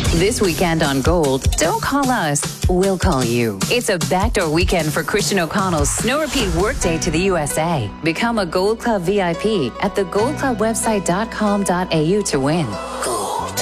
This weekend on Gold, don't call us, we'll call you. It's a backdoor weekend for Christian O'Connell's Snow Repeat Workday to the USA. Become a Gold Club VIP at thegoldclubwebsite.com.au to win.